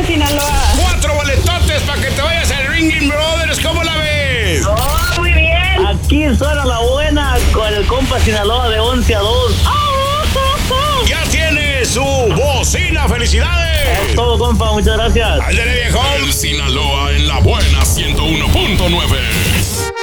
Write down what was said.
Sinaloa. 4 boletotes para que te vayas al Ringing Brothers. ¿Cómo la ves? Oh, muy bien. Aquí suena la buena con el compa Sinaloa de 11-2. Ya tiene su bocina. ¡Felicidades! Es todo, compa, muchas gracias. ¡Ándale, viejo! El Sinaloa en la buena 101.9.